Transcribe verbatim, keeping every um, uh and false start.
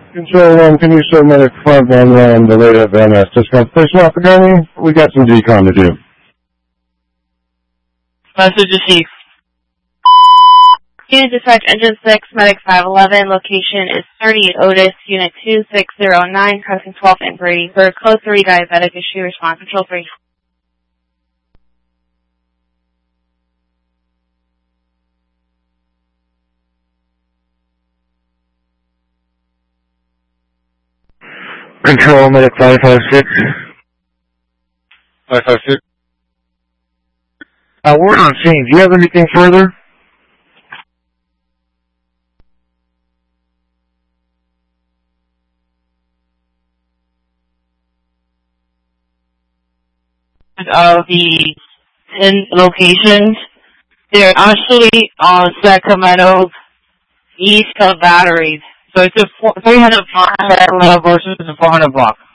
Control one, can you show medic five one one the rate of M S discount station off the Gurney? We got some decon to do. Message received. Unit dispatch engine six, medic five eleven, location is thirty Otis, unit two six zero nine, crossing twelve and Brady. For code three diabetic issue, response control three. Control medic five five six. five five six. Uh, we're on scene. Do you have anything further? Of the ten locations, they're actually on Sacramento east of Batteries. So it's a three hundred block versus a four hundred block.